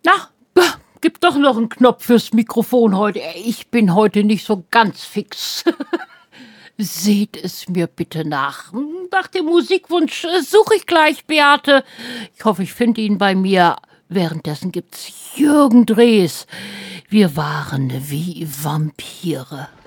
Na, gib doch noch einen Knopf fürs Mikrofon heute. Ich bin heute nicht so ganz fix. Seht es mir bitte nach. Nach dem Musikwunsch suche ich gleich Beate. Ich hoffe, ich finde ihn bei mir. Währenddessen gibt's Jürgen Drees. Wir waren wie Vampire.